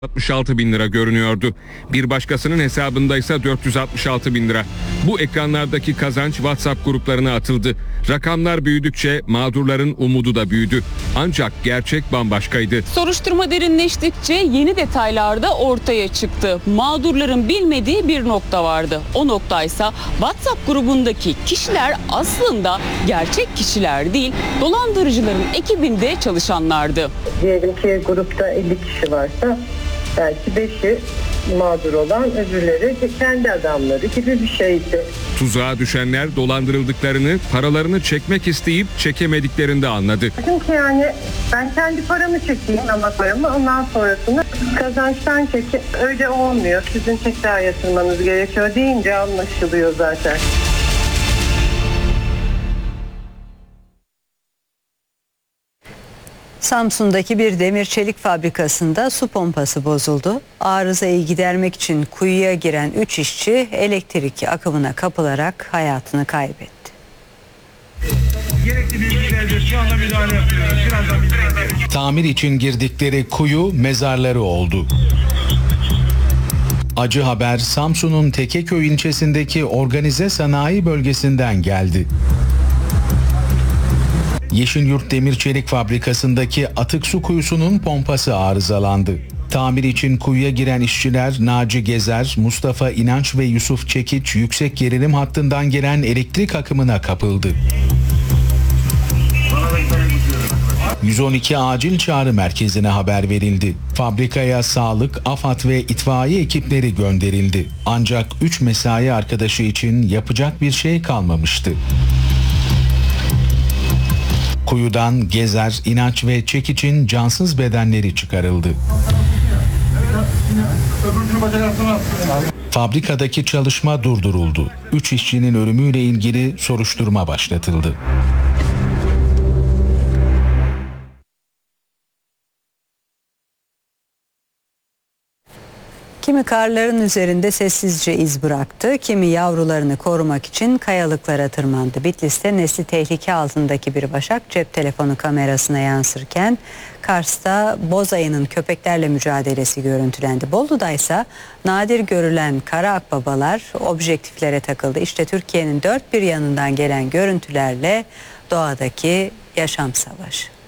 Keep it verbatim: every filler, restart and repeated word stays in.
altmış altı bin lira görünüyordu. Bir başkasının hesabında ise dört yüz altmış altı bin lira. Bu ekranlardaki kazanç WhatsApp gruplarına atıldı. Rakamlar büyüdükçe mağdurların umudu da büyüdü. Ancak gerçek bambaşkaydı. Soruşturma derinleştikçe yeni detaylar da ortaya çıktı. Mağdurların bilmediği bir nokta vardı. O noktaysa WhatsApp grubundaki kişiler aslında gerçek kişiler değil, dolandırıcıların ekibinde çalışanlardı. Diyelim ki grupta elli kişi varsa belki beşi mağdur olan, öbürleri kendi adamları gibi bir şeydi. Tuzağa düşenler dolandırıldıklarını, paralarını çekmek isteyip çekemediklerini de anladı. Çünkü yani ben kendi paramı çekeyim ama paramı ondan sonrasını kazançtan çekip öyle olmuyor. Sizin tekrar yatırmanız gerekiyor deyince anlaşılıyor zaten. Samsun'daki bir demir çelik fabrikasında su pompası bozuldu. Arızayı gidermek için kuyuya giren üç işçi elektrik akımına kapılarak hayatını kaybetti. Gerekli bilgilerle şu anda müdahale yapıyoruz. Birazdan müdahale yapıyoruz. Tamir için girdikleri kuyu mezarları oldu. Acı haber Samsun'un Tekeköy ilçesindeki organize sanayi bölgesinden geldi. Yeşilyurt Demir Çelik Fabrikası'ndaki atık su kuyusunun pompası arızalandı. Tamir için kuyuya giren işçiler Naci Gezer, Mustafa İnanç ve Yusuf Çekiç yüksek gerilim hattından gelen elektrik akımına kapıldı. yüz on iki acil çağrı merkezine haber verildi. Fabrikaya sağlık, AFAD ve itfaiye ekipleri gönderildi. Ancak üç mesai arkadaşı için yapacak bir şey kalmamıştı. Kuyudan Gezer, İnanç ve Çekiç'in cansız bedenleri çıkarıldı. Fabrikadaki çalışma durduruldu. Üç işçinin ölümüyle ilgili soruşturma başlatıldı. Kimi karların üzerinde sessizce iz bıraktı, kimi yavrularını korumak için kayalıklara tırmandı. Bitlis'te nesli tehlike altındaki bir başak cep telefonu kamerasına yansırken Kars'ta boz ayının köpeklerle mücadelesi görüntülendi. Bolu'da ise nadir görülen kara akbabalar objektiflere takıldı. İşte Türkiye'nin dört bir yanından gelen görüntülerle doğadaki yaşam savaşı.